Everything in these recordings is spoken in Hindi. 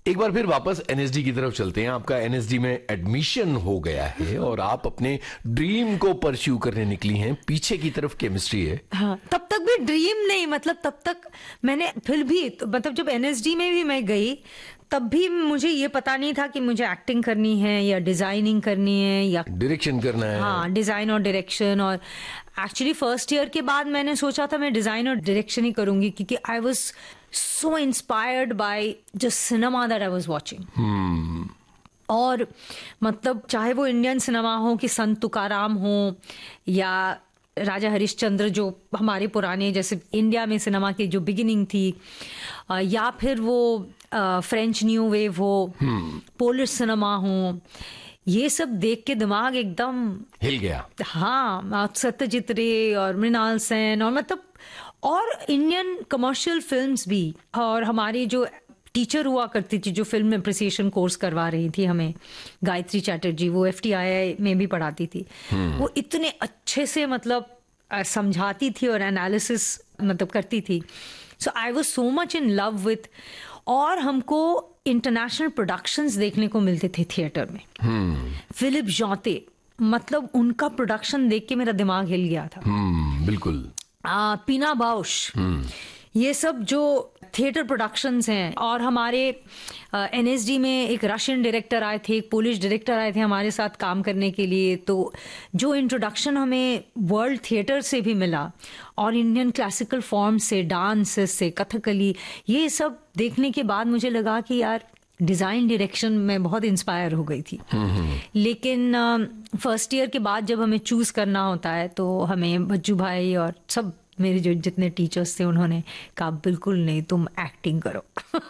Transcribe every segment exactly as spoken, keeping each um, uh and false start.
एक बार फिर वापस एनएसडी की तरफ चलते हैं। आपका एनएसडी में एडमिशन हो गया है और आप अपने ड्रीम को परस्यू करने निकली हैं। पीछे की तरफ केमिस्ट्री है। हाँ, तब तक भी ड्रीम नहीं, मतलब तब तक मैंने फिर भी तो, मतलब जब एनएसडी में भी मैं गई तब भी मुझे ये पता नहीं था कि मुझे एक्टिंग करनी है या डिजाइनिंग करनी है या डायरेक्शन करना है। हाँ, डिजाइन और डायरेक्शन। और एक्चुअली फर्स्ट ईयर के बाद मैंने सोचा था मैं डिजाइन और डायरेक्शन ही करूंगी, क्योंकि I was so inspired by just cinema that I was watching. और मतलब चाहे वो इंडियन सिनेमा हो कि संत तुकाराम हो या राजा हरिश्चंद्र, जो हमारे पुराने जैसे इंडिया में सिनेमा की जो बिगिनिंग थी, या फिर वो फ्रेंच न्यू वेव हो, पोलिश सिनेमा हो, ये सब देख के दिमाग एकदम हिल गया। हाँ, सत्यजीत रे और मृणाल सेन और मतलब और इंडियन कमर्शियल फिल्म्स भी। और हमारी जो टीचर हुआ करती थी जो फिल्म एप्रिसिएशन कोर्स करवा रही थी हमें, गायत्री चैटर्जी, वो एफ टी आई आई में भी पढ़ाती थी। वो इतने अच्छे से मतलब समझाती थी और एनालिसिस मतलब करती थी। सो I was so much in love with. और हमको इंटरनेशनल प्रोडक्शंस देखने को मिलते थे थिएटर में। hmm. फिलिप जॉते, मतलब उनका प्रोडक्शन देख के मेरा दिमाग हिल गया था। hmm, बिल्कुल। आ, पीना बाउश, hmm. ये सब जो थिएटर प्रोडक्शंस हैं। और हमारे एनएसडी में एक रशियन डायरेक्टर आए थे, एक पोलिश डायरेक्टर आए थे हमारे साथ काम करने के लिए। तो जो इंट्रोडक्शन हमें वर्ल्ड थिएटर से भी मिला और इंडियन क्लासिकल फॉर्म से, डांस से, कथकली, ये सब देखने के बाद मुझे लगा कि यार डिजाइन डायरेक्शन में बहुत इंस्पायर हो गई थी। लेकिन फर्स्ट ईयर के बाद जब हमें चूज करना होता है तो हमें बच्चू भाई और सब मेरे जो जितने टीचर्स थे उन्होंने कहा बिल्कुल नहीं, तुम एक्टिंग करो।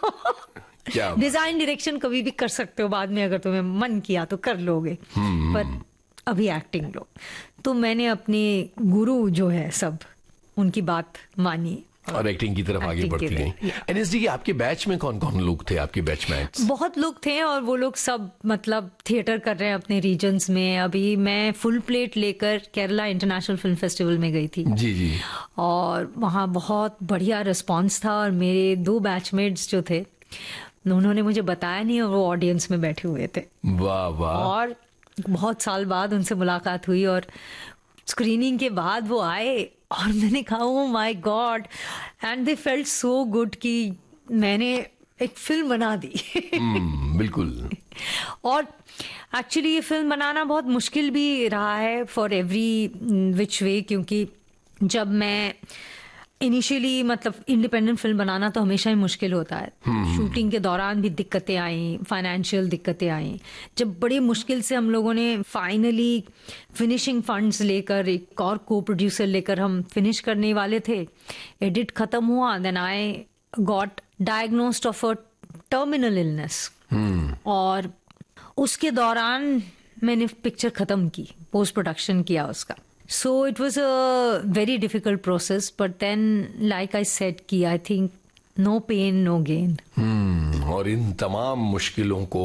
डिजाइन डायरेक्शन कभी भी कर सकते हो बाद में, अगर तुम्हें मन किया तो कर लोगे, पर अभी एक्टिंग लो। तो मैंने अपने गुरु जो है सब उनकी बात मानी और एक्टिंग की तरफ आगे बढ़ती गई। एनएसडी के आपके बैच में कौन कौन लोग थे? आपके बैचमेट्स बहुत लोग थे और वो लोग सब मतलब थिएटर कर रहे हैं अपने रीजन्स में। अभी मैं फुल प्लेट लेकर केरला इंटरनेशनल फिल्म फेस्टिवल में गई थी। जी जी। और वहाँ बहुत बढ़िया रिस्पॉन्स था। और मेरे दो बैचमेट्स जो थे उन्होंने मुझे बताया नहीं और वो ऑडियंस में बैठे हुए थे। वाह वाह। और बहुत साल बाद उनसे मुलाकात हुई और स्क्रीनिंग के बाद वो आए और मैंने कहा oh my God, and they felt so good कि मैंने एक फिल्म बना दी। hmm, बिल्कुल। और एक्चुअली ये फिल्म बनाना बहुत मुश्किल भी रहा है फॉर एवरी विच वे, क्योंकि जब मैं इनिशियली मतलब इंडिपेंडेंट फिल्म बनाना तो हमेशा ही मुश्किल होता है। hmm. शूटिंग के दौरान भी दिक्कतें आई, फाइनेंशियल दिक्कतें आई। जब बड़ी मुश्किल से हम लोगों ने फाइनली फिनिशिंग फंड्स लेकर एक और को प्रोड्यूसर लेकर हम फिनिश करने वाले थे, एडिट खत्म हुआ, then I got diagnosed of a terminal illness. और उसके दौरान मैंने पिक्चर खत्म की, पोस्ट प्रोडक्शन किया उसका। So it was a very difficult process, but then like I said कि I think no pain no gain। hmm, और इन तमाम मुश्किलों को